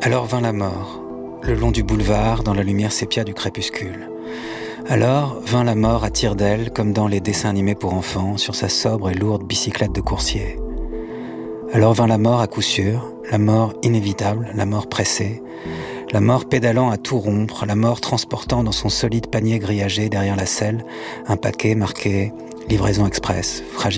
Alors vint la mort, le long du boulevard, dans la lumière sépia du crépuscule. Alors vint la mort à tire d'aile, comme dans les dessins animés pour enfants, sur sa sobre et lourde bicyclette de coursier. Alors vint la mort à coup sûr, la mort inévitable, la mort pressée, la mort pédalant à tout rompre, la mort transportant dans son solide panier grillagé derrière la selle un paquet marqué « Livraison express, fragile ».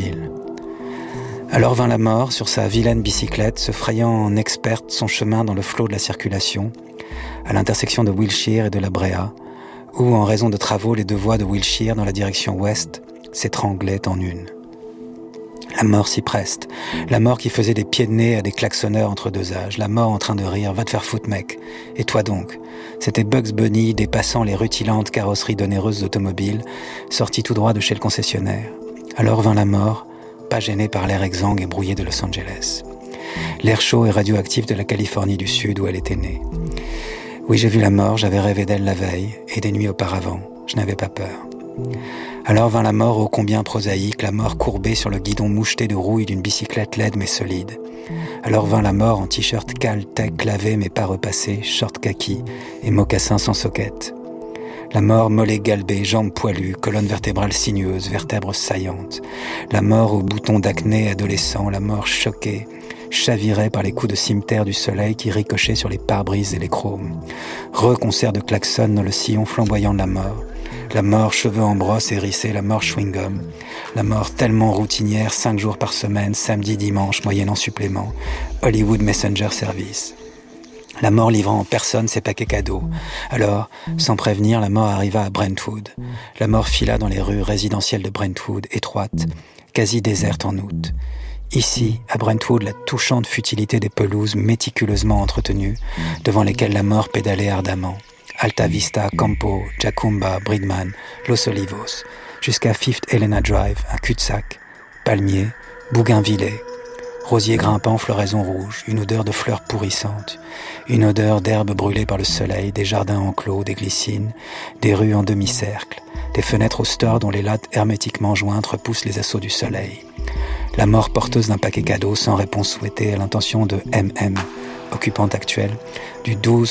Alors vint la mort sur sa vilaine bicyclette, se frayant en experte son chemin dans le flot de la circulation, à l'intersection de Wilshire et de la Brea, où, en raison de travaux, les deux voies de Wilshire dans la direction ouest s'étranglaient en une. La mort si preste, la mort qui faisait des pieds de nez à des klaxonneurs entre deux âges, la mort en train de rire, va te faire foutre mec. Et toi donc? C'était Bugs Bunny dépassant les rutilantes carrosseries d'onéreuses automobiles, sorti tout droit de chez le concessionnaire. Alors vint la mort, pas gêné par l'air exsangue et brouillé de Los Angeles. L'air chaud et radioactif de la Californie du Sud où elle était née. Oui, j'ai vu la mort, j'avais rêvé d'elle la veille, et des nuits auparavant, je n'avais pas peur. Alors vint la mort ô combien prosaïque, la mort courbée sur le guidon moucheté de rouille d'une bicyclette laide mais solide. Alors vint la mort en t-shirt Caltech lavé mais pas repassé, short kaki et mocassins sans soquette. La mort mollet galbé, jambes poilues, colonne vertébrale sinueuse, vertèbres saillantes. La mort aux boutons d'acné adolescents, la mort choquée, chavirée par les coups de cimeterre du soleil qui ricochaient sur les pare-brises et les chromes. Reconcert de klaxon dans le sillon flamboyant de la mort. La mort cheveux en brosse hérissés, la mort chewing-gum. La mort tellement routinière, 5 jours par semaine, samedi, dimanche, moyennant supplément. Hollywood Messenger Service. La mort livrant en personne ses paquets cadeaux. Alors, sans prévenir, la mort arriva à Brentwood. La mort fila dans les rues résidentielles de Brentwood, étroites, quasi désertes en août. Ici, à Brentwood, la touchante futilité des pelouses méticuleusement entretenues, devant lesquelles la mort pédalait ardemment. Alta Vista, Campo, Jacumba, Bridman, Los Olivos, jusqu'à Fifth Helena Drive, un cul-de-sac, palmiers, bougainvillés, rosiers grimpants, floraison rouge, une odeur de fleurs pourrissantes, une odeur d'herbes brûlées par le soleil, des jardins enclos, des glycines, des rues en demi-cercle, des fenêtres au store dont les lattes hermétiquement jointes repoussent les assauts du soleil. La mort porteuse d'un paquet cadeau sans réponse souhaitée à l'intention de MM, occupante actuelle, du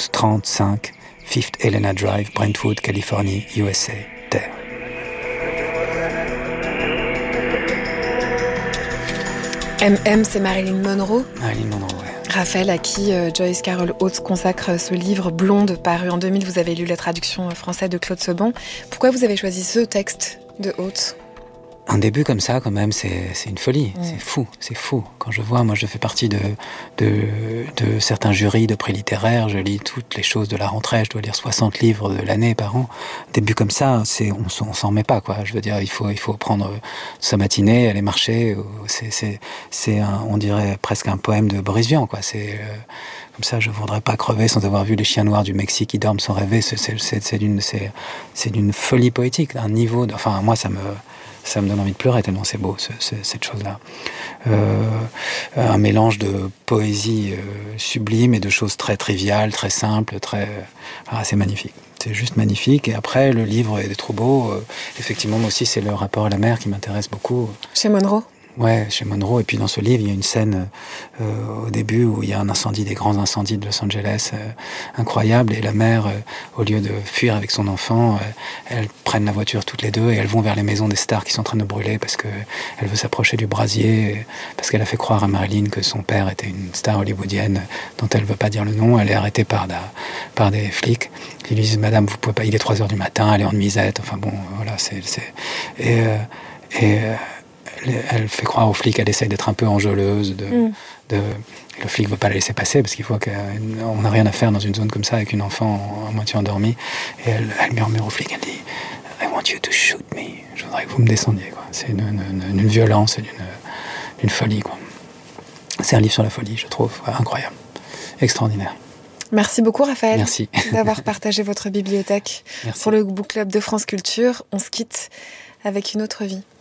1235 Fifth Helena Drive, Brentwood, Californie, USA, Terre. MM, c'est Marilyn Monroe. Marilyn Monroe, ouais. Raphaël, à qui Joyce Carol Oates consacre ce livre Blonde, paru en 2000. Vous avez lu la traduction française de Claude Sebon. Pourquoi vous avez choisi ce texte de Oates ? Un début comme ça, quand même, c'est une folie. C'est fou. Quand je vois, moi, je fais partie de certains jurys de prix littéraires. Je lis toutes les choses de la rentrée. Je dois lire 60 livres de l'année par an. Un début comme ça, on s'en remet pas, quoi. Je veux dire, il faut prendre sa matinée, aller marcher. On dirait presque un poème de Boris Vian, quoi. Comme ça, je voudrais pas crever sans avoir vu les chiens noirs du Mexique qui dorment sans rêver. C'est d'une folie poétique, d'un niveau. Enfin, moi, ça me donne envie de pleurer tellement c'est beau, cette chose-là. Un mélange de poésie sublime et de choses très triviales, très simples, c'est magnifique. C'est juste magnifique. Et après, le livre est trop beau. Effectivement, moi aussi, c'est le rapport à la mer qui m'intéresse beaucoup. Chez Monroe ? Ouais, chez Monroe. Et puis dans ce livre, il y a une scène au début où il y a un incendie, des grands incendies de Los Angeles incroyables. Et la mère, au lieu de fuir avec son enfant, elles prennent la voiture toutes les deux et elles vont vers les maisons des stars qui sont en train de brûler parce que elle veut s'approcher du brasier, parce qu'elle a fait croire à Marilyn que son père était une star hollywoodienne dont elle veut pas dire le nom. Elle est arrêtée par des flics qui lui disent: Madame, vous pouvez pas, il est 3h du matin, elle est en nuisette. Enfin bon, voilà, elle fait croire aux flics, elle essaie d'être un peu enjôleuse. Le flic veut pas la laisser passer parce qu'il faut qu'on n'a rien à faire dans une zone comme ça avec une enfant à moitié endormie. Et elle murmure au flic, elle dit: I want you to shoot me. Je voudrais que vous me descendiez, quoi. C'est d'une violence et d'une folie, quoi. C'est un livre sur la folie, je trouve, incroyable, extraordinaire. Merci beaucoup, Raphaël. Merci. D'avoir partagé votre bibliothèque. Merci. Pour le Book Club de France Culture. On se quitte avec Une autre vie.